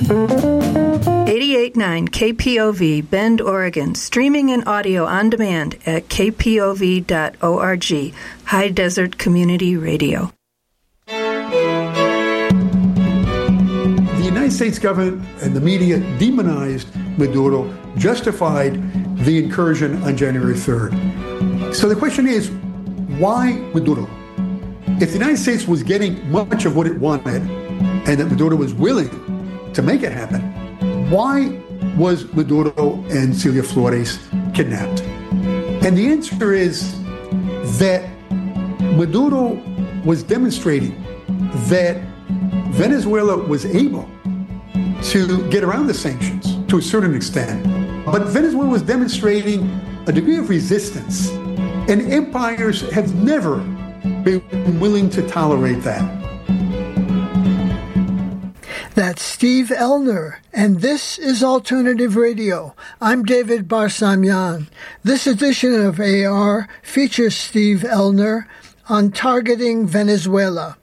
88.9 KPOV, Bend, Oregon, streaming and audio on demand at kpov.org, High Desert Community Radio. The United States government and the media demonized Maduro, justified the incursion on January 3rd. So the question is, why Maduro? If the United States was getting much of what it wanted, and that Maduro was willing to make it happen, why was Maduro and Celia Flores kidnapped? And the answer is that Maduro was demonstrating that Venezuela was able to get around the sanctions to a certain extent. But Venezuela was demonstrating a degree of resistance, and empires have never been willing to tolerate that. That's Steve Elner, and this is Alternative Radio. I'm David Barsamian. This edition of AR features Steve Elner on targeting Venezuela.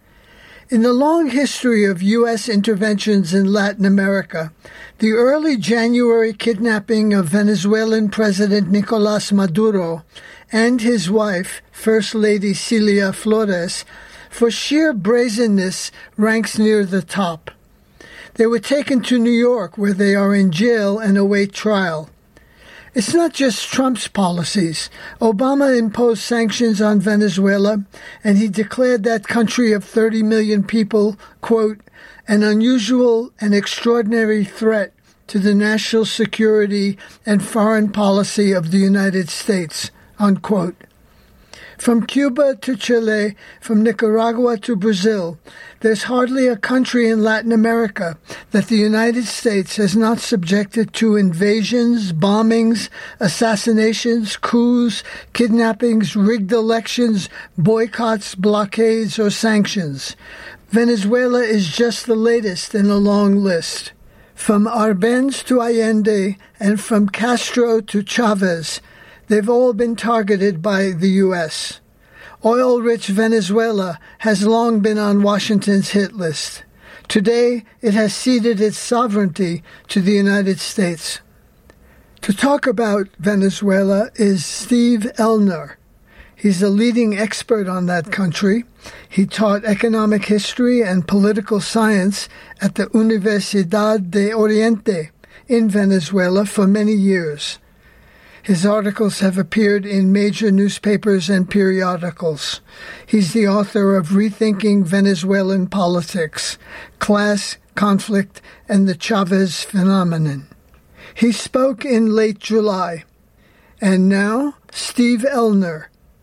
In the long history of U.S. interventions in Latin America, the early January kidnapping of Venezuelan President Nicolás Maduro and his wife, First Lady Celia Flores, for sheer brazenness ranks near the top. They were taken to New York, where they are in jail and await trial. It's not just Trump's policies. Obama imposed sanctions on Venezuela, and he declared that country of 30 million people, quote, an unusual and extraordinary threat to the national security and foreign policy of the United States, unquote. From Cuba to Chile, from Nicaragua to Brazil, there's hardly a country in Latin America that the United States has not subjected to invasions, bombings, assassinations, coups, kidnappings, rigged elections, boycotts, blockades, or sanctions. Venezuela is just the latest in a long list. From Arbenz to Allende, and from Castro to Chavez, they've all been targeted by the U.S. Oil-rich Venezuela has long been on Washington's hit list. Today, it has ceded its sovereignty to the United States. To talk about Venezuela is Steve Elner. He's a leading expert on that country. He taught economic history and political science at the Universidad de Oriente in Venezuela for many years. His articles have appeared in major newspapers and periodicals. He's the author of Rethinking Venezuelan Politics, Class, Conflict, and the Chavez Phenomenon. He spoke in late July. And now, Steve Elner.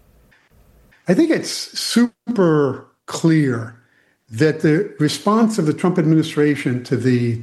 I think it's super clear that the response of the Trump administration to the